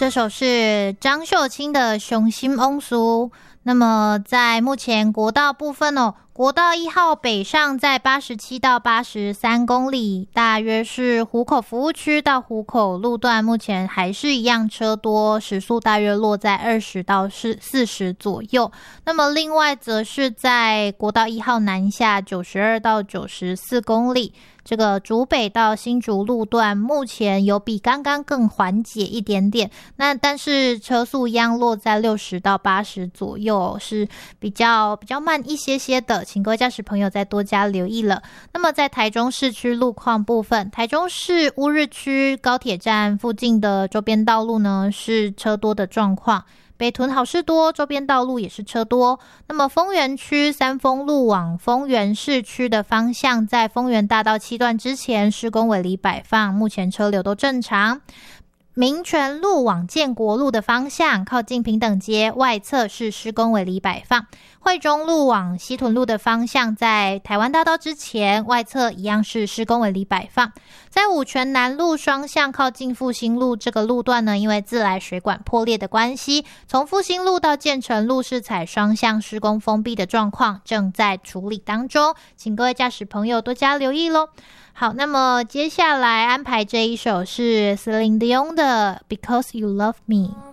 这首是张秀清的《雄心翁苏》。那么在目前国道部分国道1号北上在87到83公里，大约是湖口服务区到湖口路段，目前还是一样车多，时速大约落在20到40左右。那么另外则是在国道1号南下92到94公里，这个竹北到新竹路段目前有比刚刚更缓解一点点，那但是车速一样落在60到80左右，是比较慢一些些的，请各位驾驶朋友再多加留意了。那么在台中市区路况部分，台中市乌日区高铁站附近的周边道路呢是车多的状况，北屯好事多周边道路也是车多。那么丰原区三丰路往丰原市区的方向，在丰原大道7段之前施工围篱摆放，目前车流都正常。民权路往建国路的方向，靠近平等街外侧是施工围篱摆放。惠中路往西屯路的方向，在台湾大道之前外侧一样是施工围篱摆放。在五权南路双向靠近复兴路这个路段呢，因为自来水管破裂的关系，从复兴路到建成路是采双向施工封闭的状况，正在处理当中，请各位驾驶朋友多加留意咯。好，那么接下来安排这一首是 Celine Dion 的 Because You Love Me。